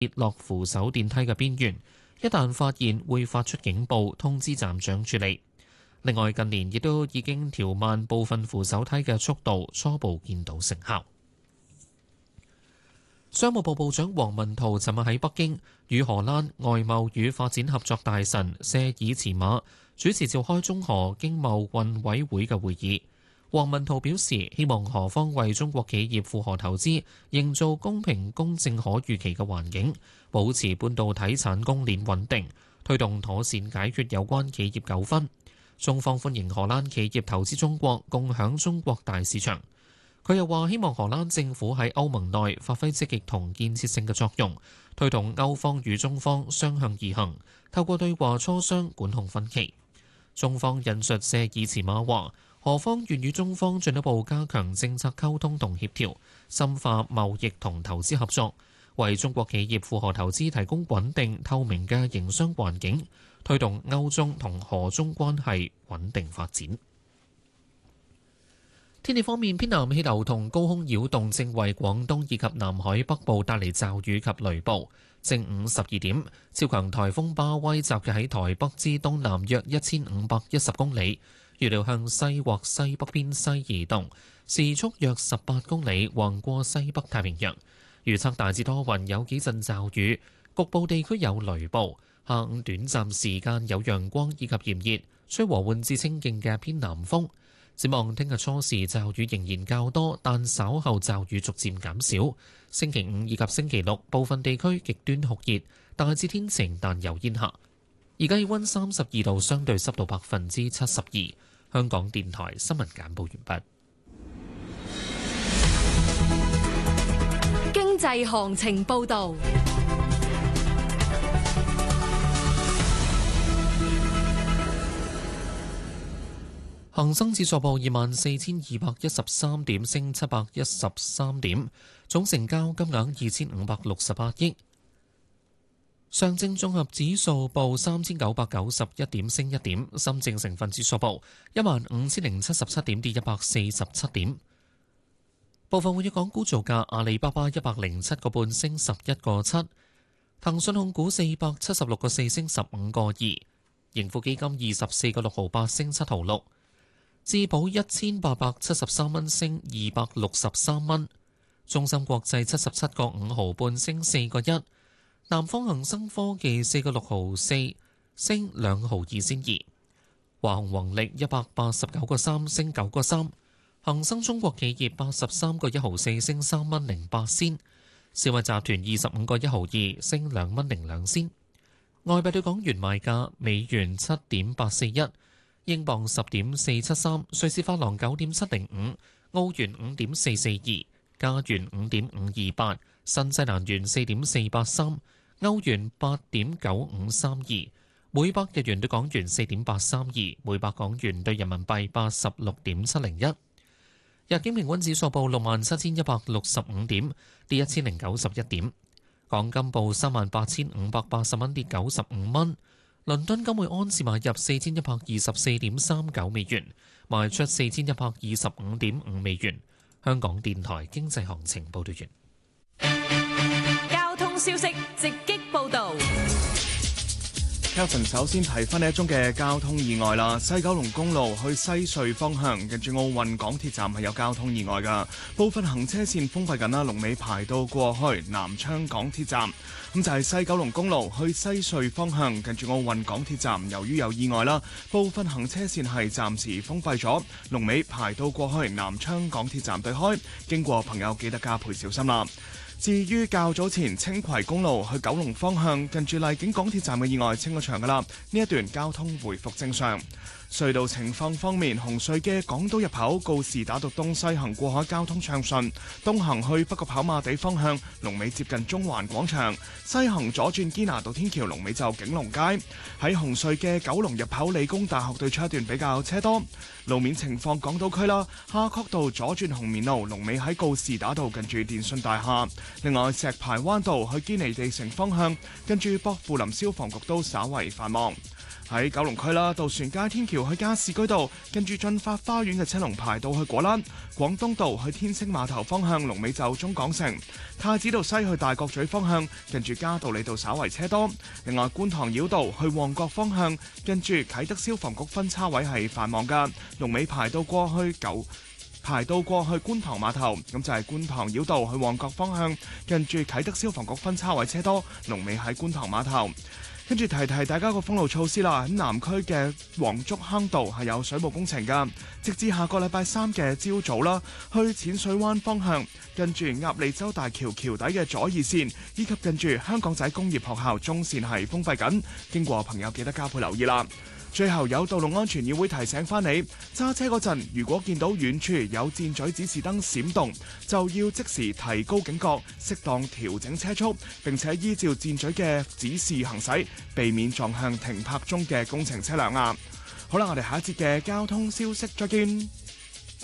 跌落扶手電梯嘅邊緣，一旦發現會發出警報，通知站長處理。另外，近年亦都已經調慢部分扶手梯嘅速度，初步見到成效。商務部部長王文濤尋日喺北京與荷蘭外貿與發展合作大臣謝爾茨馬主持召開中荷經貿運委會嘅會議。王文濤表示，希望荷方為中國企業赴荷投資營造公平、公正、可預期嘅環境，保持半導體產供鏈穩定，推動妥善解決有關企業糾紛。中方歡迎荷蘭企業投資中國，共享中國大市場。佢又話，希望荷蘭政府喺歐盟內發揮積極同建設性嘅作用，推動歐方與中方雙向而行，透過對話磋商管控分歧。中方引述謝爾茨馬話，荷方願與中方進一步加強政策溝通同協調，深化貿易同投資合作，為中國企業赴荷投資提供穩定透明嘅營商環境，推動歐中同荷中關係穩定發展。天氣方面，偏南氣流同高空擾動正為廣東以及南海北部帶嚟驟雨及雷暴。正午12點，超強颱風巴威集結喺台北之東南約1510公里，預料向西或西北偏西移動，時速約18公里，橫過西北太平洋。預測大致多雲，有幾陣驟雨，局部地區有雷暴。下午短暫時間有陽光以及炎熱，吹和緩至清勁嘅偏南風。展望聽日初時驟雨仍然較多，但稍後驟雨逐漸減少。星期五以及星期六部分地區極端酷熱，大致天晴但有煙霞。而家氣溫32度，相對濕度72%。香港電台新聞簡報完畢。 經濟行情報導。 恒生指數報24,213點，升713點，總成交金額2,568億。上證綜合指數報3,991點，升1點。深證成分指數報15,077點，跌147點。部分活躍港股造價：阿里巴巴107個半，升11個7；騰訊控股476個4，升15個2；盈富基金24個6毫8，升7毫6。智保1873蚊，升263蚊；中芯國際77個5毫半，升4個1；南方恒生科技4個6毫4，升2毫2仙2；華虹宏力189個3，升9個3；恒生中國企業83個1毫4，升3蚊08仙；小米集團25個1毫2，升2蚊02仙。外幣對港元賣價：美元7.841。英鎊10.473，瑞士法郎9.705，澳元5.442，加元5.528，新西蘭元4.483，歐元8.9532，每百日元對港元4.832，每百港元對人民幣86.701。日經平均指數報67,165點，跌1091點。港金報38,580蚊，跌95蚊。倫敦金每盎司買入4,124.39美元，賣出4,125.5美元。香港電台經濟行情報道完。 交通消息直擊報導。 Kelvin 首先提翻呢一宗嘅交通意外啦，西九龍公路去西隧方向，近住奧運港鐵站係有交通意外噶，部分行車線封閉緊啦，龍尾排到過去南昌港鐵站。咁就係西九龍公路去西隧方向，近住奧運港鐵站，由於有意外啦，部分行車線係暫時封閉咗，龍尾排到過去南昌港鐵站對開，經過朋友記得加倍小心啦。至於較早前青葵公路去九龍方向，近住荔景港鐵站嘅意外清咗場㗎啦，呢一段交通回復正常。隧道情況方面，紅隧嘅港島入口告士打道東西行過海交通暢順，東行去北角跑馬地方向龍尾接近中環廣場，西行左轉堅拿道天橋龍尾就景隆街。喺紅隧嘅九龍入口理工大學對出一段比較車多。路面情況港島區啦，夏慤道左轉紅棉路龍尾喺告士打道近住電訊大廈。另外石排灣道去堅尼地城方向近住薄扶林消防局都稍為繁忙。 喺九龍區啦，渡船街天橋去加士居道，跟住進發花園嘅車龍排到去果欄；廣東道去天星碼頭方向，龍尾就中港城；太子道西去大角咀方向，跟住嘉道理道稍為車多。另外，觀塘繞道去旺角方向，跟住啟德消防局分叉位係繁忙㗎，龍尾排到過去觀塘碼頭，咁就係觀塘繞道去旺角方向，跟住啟德消防局分叉位車多，龍尾喺觀塘碼頭。跟住提大家個封路措施啦，喺南區嘅黃竹坑道係有水務工程㗎，直至下個禮拜三嘅朝早啦，去淺水灣方向，跟住鴨脷洲大橋橋底嘅左二線，以及跟住香港仔工業學校中線係封閉緊，經過朋友記得加倍留意啦。最後有道路安全議會提醒翻你，揸車嗰陣如果見到遠處有箭嘴指示燈閃動，就要即時提高警覺，適當調整車速，並且依照箭嘴嘅指示行駛，避免撞向停泊中嘅工程車輛啊！好啦，我哋下一節嘅交通消息再見。